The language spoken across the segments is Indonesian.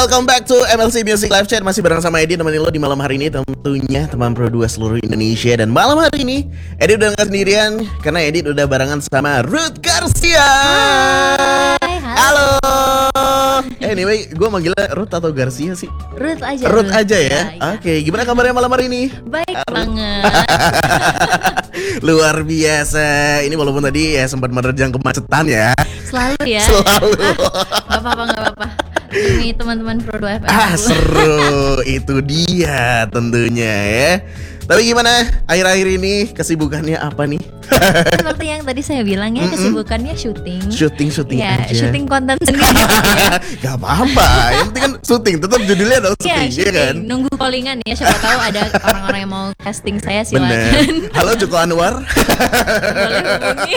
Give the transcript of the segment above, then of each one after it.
welcome back to MLC Music Live Chat. Masih bareng sama Edi, temenin lo di malam hari ini. Tentunya teman Pro 2 seluruh Indonesia. Dan malam hari ini Edi udah gak sendirian, karena Edi udah barengan sama Ruth Garcia. Hai. Halo. Anyway, gue manggilnya Ruth atau Garcia sih? Ruth aja. Ruth aja ya? Ya. Oke, gimana kabarnya malam hari ini? Baik banget. Luar biasa. Ini walaupun tadi ya sempat menerjang kemacetan ya. Selalu ya. Selalu. Gak apa-apa. Demi teman-teman Pro 2 FM. Seru. Itu dia tentunya ya. Tapi gimana akhir-akhir ini kesibukannya apa nih? Seperti yang tadi saya bilang ya, kesibukannya syuting. Syuting Ya, aja. syuting konten sendiri. Gak apa-apa. Yang penting kan syuting. Tetap judulnya adalah Ya, syuting, ya kan? Nunggu callingan ya. Siapa tahu ada orang-orang yang mau casting saya, silakan. Bener. Halo Joko Anwar. Boleh hubungi.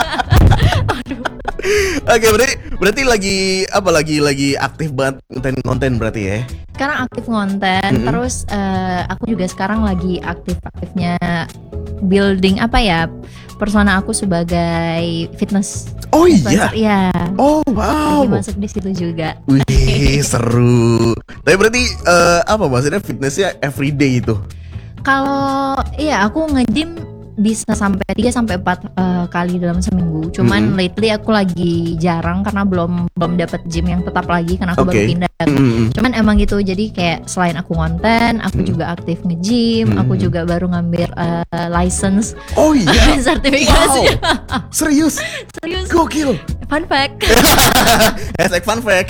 Oke, berarti lagi aktif banget konten berarti ya. Sekarang aktif konten, terus aku juga sekarang lagi aktifnya building persona aku sebagai fitness. Oh influencer. iya. Iya. Oh wow. Lagi masuk di situ juga. Wih, seru. Tapi berarti maksudnya fitnessnya everyday itu? Kalau aku nge-gym bisa sampai 3-4 kali dalam seminggu. Cuman lately aku lagi jarang karena belum dapat gym yang tetap lagi karena aku baru pindah. Cuman emang gitu, jadi kayak selain aku konten, aku juga aktif nge-gym, aku juga baru ngambil license. Oh iya. Sertifikasi. Wow. Serius? Gokil. Fun fact. Hashtag fun fact.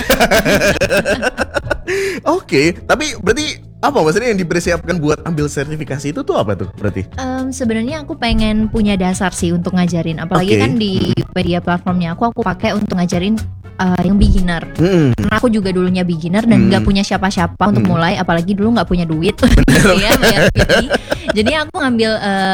Oke, tapi berarti apa maksudnya yang dipersiapkan buat ambil sertifikasi itu tuh apa tuh berarti? Sebenarnya aku pengen punya dasar sih untuk ngajarin, apalagi kan di media platformnya aku pakai untuk ngajarin yang beginner. Karena aku juga dulunya beginner dan nggak punya siapa-siapa untuk mulai, apalagi dulu nggak punya duit ya bayar PT. Jadi aku ngambil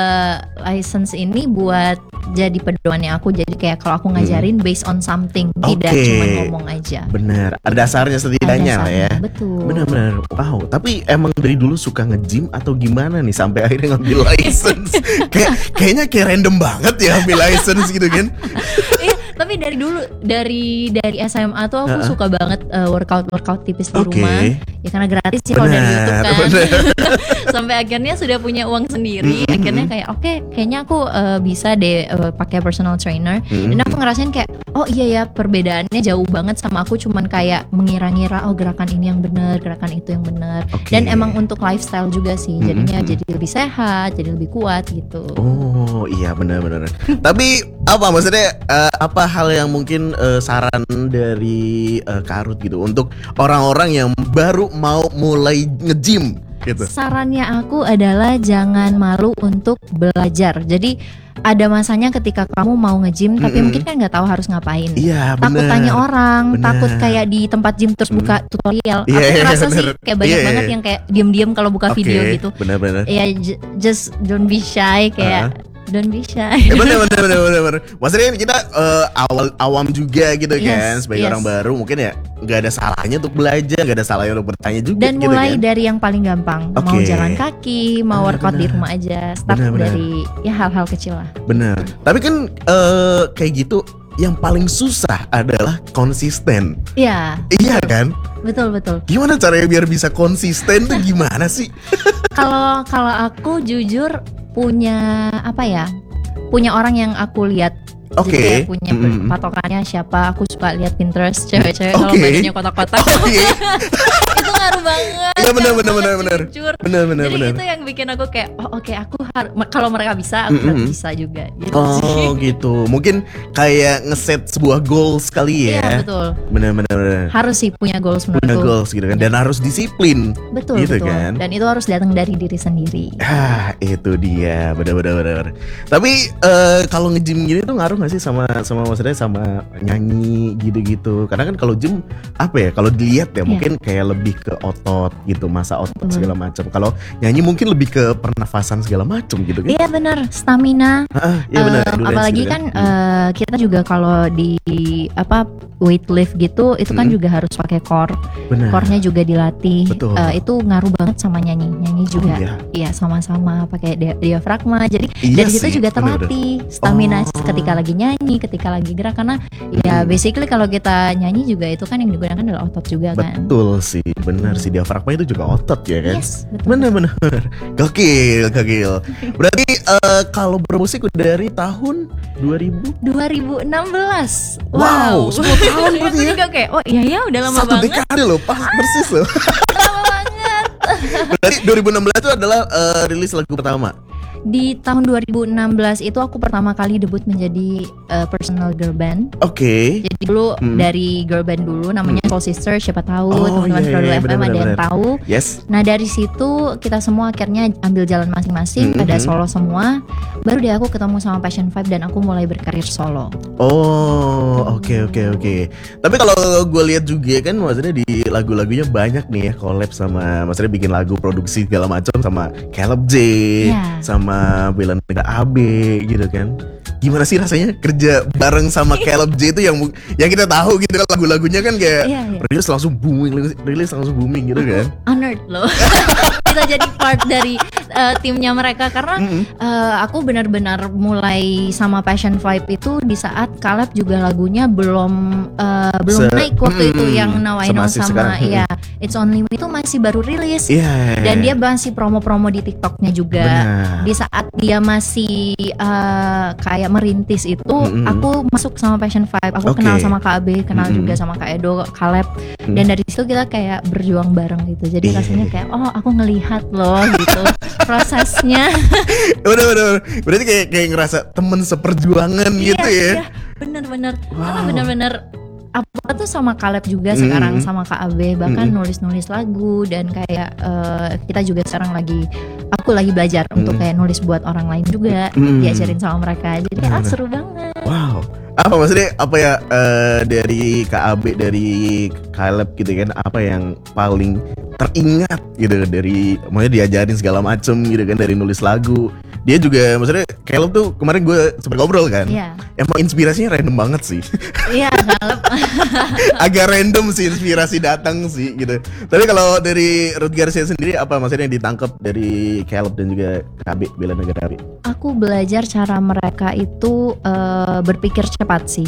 license ini buat jadi pedomannya aku. Jadi kayak kalau aku ngajarin based on something, tidak cuma ngomong aja. Bener, ada dasarnya setidaknya lah ya. Betul. Bener-bener. Wow. Tapi emang dari dulu suka nge-gym atau gimana nih sampai akhirnya ngambil license? Kayaknya kayak random banget ya ambil license gitu kan? Iya, tapi dari dulu dari SMA tuh aku suka banget workout tipis di rumah. Ya karena gratis sih kalau dari YouTube kan. Sampai akhirnya sudah punya uang sendiri. Akhirnya kayak kayaknya aku bisa deh pakai personal trainer. Dan aku ngerasain kayak oh iya ya, perbedaannya jauh banget sama aku cuman kayak mengira-ngira gerakan ini yang benar, gerakan itu yang benar. Dan emang untuk lifestyle juga sih. Jadinya jadi lebih sehat, jadi lebih kuat gitu. Oh iya, benar-benar. Tapi apa maksudnya apa hal yang mungkin saran dari Kak Ruth gitu untuk orang-orang yang baru mau mulai nge-gym gitu? Sarannya aku adalah jangan malu untuk belajar. Jadi ada masanya ketika kamu mau nge-gym tapi mungkin kan nggak tahu harus ngapain. Iya, takut tanya orang, takut kayak di tempat gym terus buka tutorial. Aku ngerasa sih kayak banyak banget yang kayak diam-diam kalau buka video gitu. Benar-benar. Ya just don't be shy kayak. Don't be shy. Bener. Maksudnya kita awam juga gitu kan. Sebagai orang baru mungkin ya gak ada salahnya untuk belajar, gak ada salahnya untuk bertanya juga. Dan mulai gitu kan? dari yang paling gampang. Mau jalan kaki, mau workout di rumah aja. Start dari hal-hal kecil lah. Bener. Tapi kan kayak gitu, yang paling susah adalah konsisten. Iya. Iya kan? Betul. Gimana caranya biar bisa konsisten tuh gimana sih? Kalau aku jujur punya punya orang yang aku lihat. Jadi kayak punya patokannya siapa. Aku suka lihat Pinterest cewek-cewek kalau badannya kotak-kotak. Itu ngaruh banget. Iya benar. Jadi itu yang bikin aku kayak aku kalau mereka bisa, aku harus bisa juga gitu sih. Gitu. Mungkin kayak ngeset sebuah goals kali ya. Iya betul. Benar. Harus sih punya goals menurutku. Punya goals gitu kan. Dan harus disiplin. Betul. Kan? Dan itu harus datang dari diri sendiri. Itu dia. Benar. Tapi kalau nge-gym gini tuh ngaruh nggak sih sama maksudnya sama nyanyi gitu-gitu? Karena kan kalau gym kalau dilihat ya mungkin kayak lebih ke otot gitu, masa otot segala macam. Kalau nyanyi mungkin lebih ke pernafasan segala macam gitu kan? Iya benar, stamina. Iya benar. Apalagi kan kita juga kalau di weight lift gitu, itu kan juga harus pakai core. Core-nya juga dilatih. Betul. Itu ngaruh banget sama nyanyi juga. Iya sama-sama pakai diafragma. Jadi dari situ juga terlatih stamina ketika lagi lagi nyanyi, ketika lagi gerak, karena ya basically kalau kita nyanyi juga itu kan yang digunakan adalah otot juga kan. Betul sih, benar sih, diafragma itu juga otot ya kan. Yes, betul. Benar. Gokil. Berarti kalau bermusik udah dari tahun 2016. Wow, 10 tahun berarti ya. Juga kayak iya udah lama Satu banget. dekade loh, pas persis loh. Lama banget. Berarti 2016 itu adalah rilis lagu pertama. Di tahun 2016 itu aku pertama kali debut menjadi personal girl band. Oke. Jadi dulu dari girl band dulu namanya Soul Sister, siapa tahu teman-teman Produk FM ada yang tahu. Yes. Nah dari situ kita semua akhirnya ambil jalan masing-masing, pada solo semua. Baru deh aku ketemu sama Passion Vibe dan aku mulai berkarir solo. Oh, oke. Tapi kalau gue lihat juga kan, maksudnya di lagu-lagunya banyak nih ya collab sama, maksudnya bikin lagu produksi segala macam sama Caleb J, sama Bella Negara AB gitu kan. Gimana sih rasanya kerja bareng sama Caleb J itu yang kita tahu gitu kan, lagu-lagunya kan kayak rilis langsung booming gitu kan. Honored loh. Kita jadi part dari timnya mereka karena aku benar-benar mulai sama Passion Vibe itu di saat Caleb juga lagunya belum naik waktu itu, yang Now I Know sama It's Only Me itu masih baru rilis. Dan dia masih promo-promo di TikToknya juga. Di saat dia masih kayak merintis itu, aku masuk sama Passion Vibe. Aku kenal sama Kak AB, kenal juga sama Kak Edo, Caleb. Dan dari situ kita kayak berjuang bareng gitu. Jadi rasanya kayak aku ngelihat loh gitu prosesnya. Bener. Berarti kayak ngerasa temen seperjuangan gitu ya. Iya, bener-bener. Karena bener-bener apa tuh sama Caleb juga sekarang sama Kak AB, bahkan nulis-nulis lagu, dan kayak kita juga sekarang aku lagi belajar untuk kayak nulis buat orang lain juga, diajarin sama mereka. Jadi kayak seru banget. Wow. Apa maksudnya, apa ya, dari Kak AB, dari Caleb gitu kan, apa yang paling teringat gitu dari, maksudnya diajarin segala macem gitu kan, dari nulis lagu. Dia juga, maksudnya Caleb tuh kemarin gue sempet ngobrol kan, emang inspirasinya random banget sih. Iya, Caleb. Agak random sih inspirasi datang sih gitu. Tapi kalau dari Ruth Garcia sendiri, apa maksudnya yang ditangkap dari Caleb dan juga KB Bella Negara AB? Aku belajar cara mereka itu berpikir cepat sih.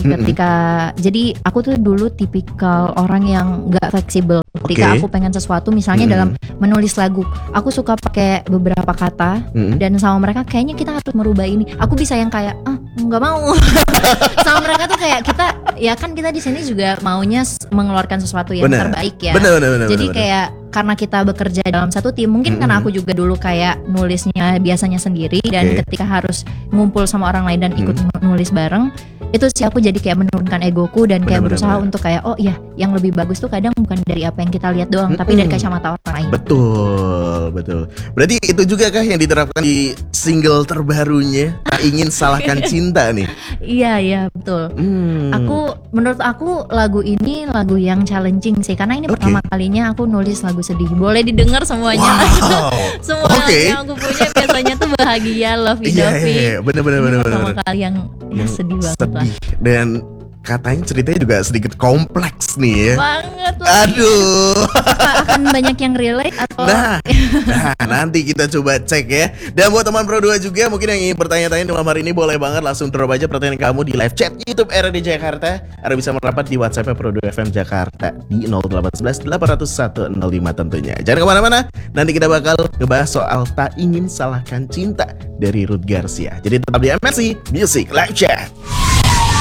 Jadi aku tuh dulu tipikal orang yang gak fleksibel. Ketika aku pengen sesuatu, misalnya dalam menulis lagu, aku suka pakai beberapa kata, dan sama mereka kayaknya kita harus merubah ini. Aku bisa yang kayak nggak mau. Sama mereka tuh kayak kita di sini juga maunya mengeluarkan sesuatu yang terbaik ya. Bener, jadi kayak karena kita bekerja dalam satu tim, mungkin karena aku juga dulu kayak nulisnya biasanya sendiri, dan ketika harus ngumpul sama orang lain dan ikut nulis bareng, itu sih aku jadi kayak menurunkan egoku dan kayak berusaha untuk kayak yang lebih bagus tuh kadang bukan dari apa yang kita lihat doang, tapi dari kacamata orang lain. Betul. Berarti itu juga kah yang diterapkan di single terbarunya Tak Ingin Salahkan Cinta nih? Iya, betul. Menurut aku lagu ini lagu yang challenging sih, karena ini pertama kalinya aku nulis lagu sedih. Boleh didengar semuanya. Semua yang aku punya biasanya tuh bahagia, lovey-dovey. Bener. Pertama kali yang sedih banget lah. Dan katanya ceritanya juga sedikit kompleks nih ya. Banget lah. Aduh. Akan banyak yang relate atau Nah, nanti kita coba cek ya. Dan buat teman Pro 2 juga mungkin yang ingin bertanya-tanya dalam hari ini, boleh banget langsung drop aja pertanyaan kamu di live chat YouTube RRD Jakarta, atau bisa merapat di WhatsApp Pro 2 FM Jakarta di 0811 800 105 tentunya. Jangan kemana-mana, nanti kita bakal ngebahas soal Tak Ingin Salahkan Cinta dari Ruth Garcia. Jadi tetap di MSI Music Live Chat.